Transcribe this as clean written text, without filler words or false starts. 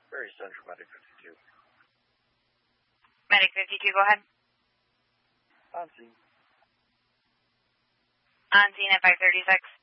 Very Central, Medic 52. Medic 52, go ahead. On scene. On scene at 536.